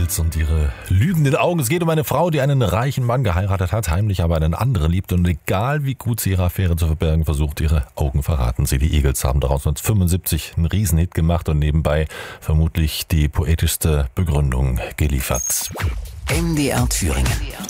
Eagles und ihre lügenden Augen. Es geht um eine Frau, die einen reichen Mann geheiratet hat, heimlich aber einen anderen liebt und egal wie gut sie ihre Affäre zu verbergen versucht, ihre Augen verraten sie. Die Eagles haben daraus 1975 einen Riesenhit gemacht und nebenbei vermutlich die poetischste Begründung geliefert. MDR Thüringen.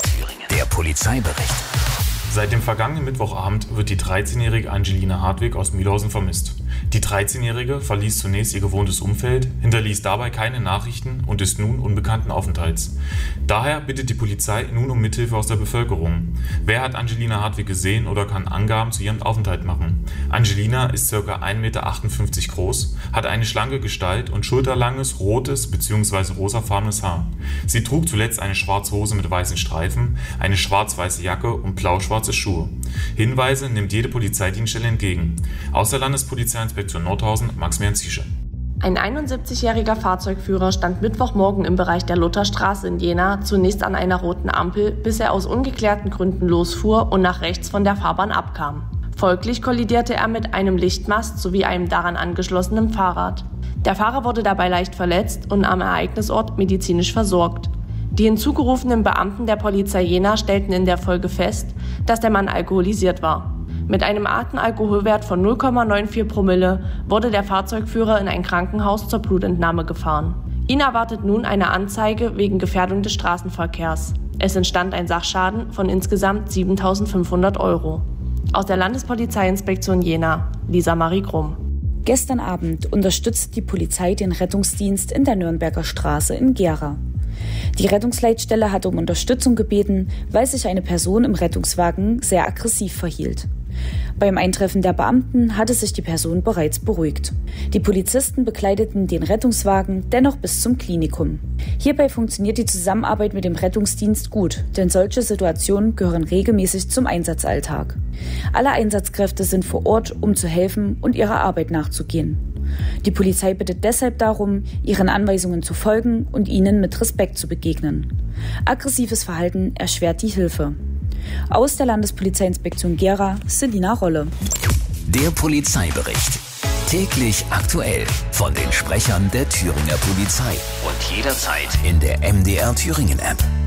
Der Polizeibericht. Seit dem vergangenen Mittwochabend wird die 13-jährige Angelina Hartwig aus Mühlhausen vermisst. Die 13-jährige verließ zunächst ihr gewohntes Umfeld, hinterließ dabei keine Nachrichten und ist nun unbekannten Aufenthalts. Daher bittet die Polizei nun um Mithilfe aus der Bevölkerung. Wer hat Angelina Hartwig gesehen oder kann Angaben zu ihrem Aufenthalt machen? Angelina ist ca. 1,58 Meter groß, hat eine schlanke Gestalt und schulterlanges, rotes bzw. rosafarbenes Haar. Sie trug zuletzt eine schwarze Hose mit weißen Streifen, eine schwarz-weiße Jacke und blau-schwarze Schuhe. Hinweise nimmt jede Polizeidienststelle entgegen. Aus der Landespolizeiinspektion Nordhausen, Maximilian Ziesche. Ein 71-jähriger Fahrzeugführer stand Mittwochmorgen im Bereich der Lutherstraße in Jena zunächst an einer roten Ampel, bis er aus ungeklärten Gründen losfuhr und nach rechts von der Fahrbahn abkam. Folglich kollidierte er mit einem Lichtmast sowie einem daran angeschlossenen Fahrrad. Der Fahrer wurde dabei leicht verletzt und am Ereignisort medizinisch versorgt. Die hinzugerufenen Beamten der Polizei Jena stellten in der Folge fest, dass der Mann alkoholisiert war. Mit einem Atemalkoholwert von 0,94 Promille wurde der Fahrzeugführer in ein Krankenhaus zur Blutentnahme gefahren. Ihn erwartet nun eine Anzeige wegen Gefährdung des Straßenverkehrs. Es entstand ein Sachschaden von insgesamt 7.500 €. Aus der Landespolizeiinspektion Jena, Lisa Marie Grumm. Gestern Abend unterstützt die Polizei den Rettungsdienst in der Nürnberger Straße in Gera. Die Rettungsleitstelle hat um Unterstützung gebeten, weil sich eine Person im Rettungswagen sehr aggressiv verhielt. Beim Eintreffen der Beamten hatte sich die Person bereits beruhigt. Die Polizisten begleiteten den Rettungswagen dennoch bis zum Klinikum. Hierbei funktioniert die Zusammenarbeit mit dem Rettungsdienst gut, denn solche Situationen gehören regelmäßig zum Einsatzalltag. Alle Einsatzkräfte sind vor Ort, um zu helfen und ihrer Arbeit nachzugehen. Die Polizei bittet deshalb darum, ihren Anweisungen zu folgen und ihnen mit Respekt zu begegnen. Aggressives Verhalten erschwert die Hilfe. Aus der Landespolizeiinspektion Gera, Selina Rolle. Der Polizeibericht. Täglich aktuell von den Sprechern der Thüringer Polizei und jederzeit in der MDR Thüringen App.